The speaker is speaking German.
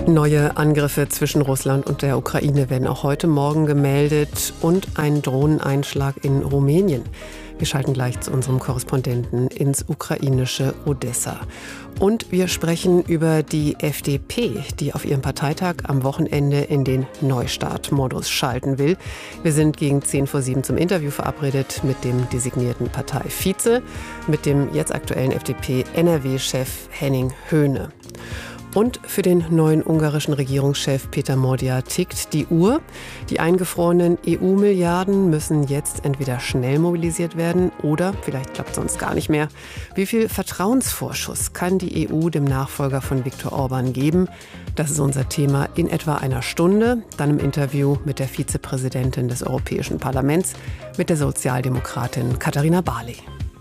Neue Angriffe zwischen Russland und der Ukraine werden auch heute Morgen gemeldet und ein Drohneneinschlag in Rumänien. Wir schalten gleich zu unserem Korrespondenten ins ukrainische Odessa. Und wir sprechen über die FDP, die auf ihrem Parteitag am Wochenende in den Neustart-Modus schalten will. Wir sind gegen 6:50 zum Interview verabredet mit dem designierten Parteivize, mit dem jetzt aktuellen FDP-NRW-Chef Henning Höhne. Und für den neuen ungarischen Regierungschef Peter Módya tickt die Uhr. Die eingefrorenen EU-Milliarden müssen jetzt entweder schnell mobilisiert werden oder vielleicht klappt es sonst gar nicht mehr. Wie viel Vertrauensvorschuss kann die EU dem Nachfolger von Viktor Orbán geben? Das ist unser Thema in etwa einer Stunde. Dann im Interview mit der Vizepräsidentin des Europäischen Parlaments, mit der Sozialdemokratin Katharina Barley.